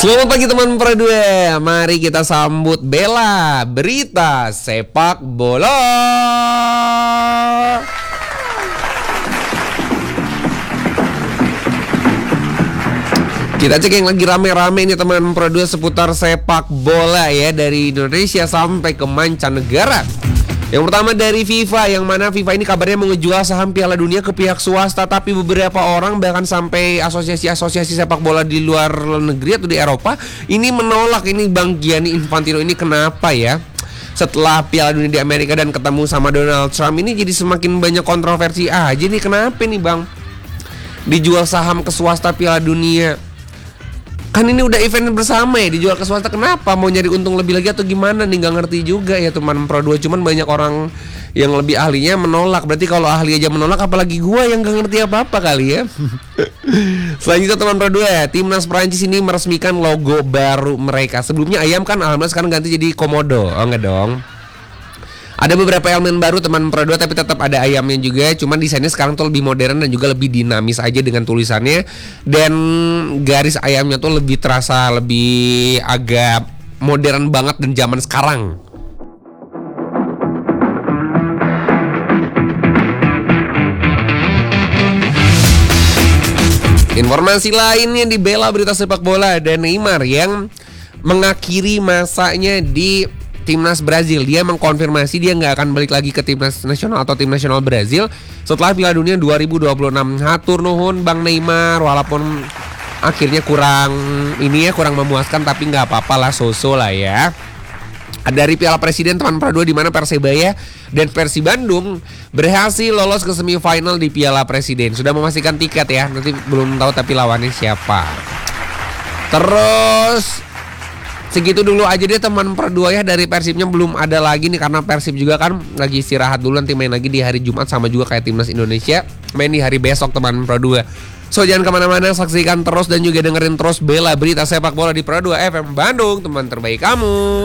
Selamat pagi teman Pro 2. Mari kita sambut Bella Berita Sepak Bola. Kita cek yang lagi rame-rame nih teman Pro 2 seputar sepak bola ya, dari Indonesia sampai ke mancanegara. Yang pertama dari FIFA, yang mana FIFA ini kabarnya mau ngejual saham Piala Dunia ke pihak swasta, tapi beberapa orang bahkan sampai asosiasi-asosiasi sepak bola di luar negeri atau di Eropa ini menolak. Ini Bang Gianni Infantino ini kenapa ya? Setelah Piala Dunia di Amerika dan ketemu sama Donald Trump ini jadi semakin banyak kontroversi aja nih. Kenapa nih Bang dijual saham ke swasta Piala Dunia? Kan ini udah event bersama ya, dijual ke swasta, kenapa? Mau nyari untung lebih lagi atau gimana nih? Gak ngerti juga ya teman Pro 2. Cuman banyak orang yang lebih ahlinya menolak. Berarti kalau ahli aja menolak, apalagi gua yang gak ngerti apa-apa kali ya. Selanjutnya teman Pro 2 ya, Timnas Prancis ini meresmikan logo baru mereka. Sebelumnya ayam kan, alhamdulillah sekarang ganti jadi komodo. Oh enggak dong. Ada beberapa elemen baru teman Pro 2, tapi tetap ada ayamnya juga. Cuman desainnya sekarang tuh lebih modern dan juga lebih dinamis aja dengan tulisannya. Dan garis ayamnya tuh lebih terasa lebih agak modern banget dan zaman sekarang. Informasi lainnya di Bella Berita Sepak Bola, dan Neymar yang mengakhiri masanya di Timnas Brazil. Dia mengkonfirmasi dia nggak akan balik lagi ke Timnas Nasional atau Tim Nasional Brazil setelah Piala Dunia 2026. Hatur nuhun Bang Neymar, walaupun akhirnya kurang memuaskan, tapi nggak apa-apa lah, so-so lah ya. Dari Piala Presiden teman Pro 2, di mana Persebaya dan Persib Bandung berhasil lolos ke semifinal di Piala Presiden. Sudah memastikan tiket ya, nanti belum tahu tapi lawannya siapa. Terus segitu dulu aja deh teman Pro 2 ya. Dari Persibnya belum ada lagi nih, karena Persib juga kan lagi istirahat dulu, nanti main lagi di hari Jumat, sama juga kayak Timnas Indonesia main di hari besok teman Pro 2. So jangan kemana-mana, saksikan terus dan juga dengerin terus Bella Berita Sepak Bola di Pro 2 FM Bandung, teman terbaik kamu.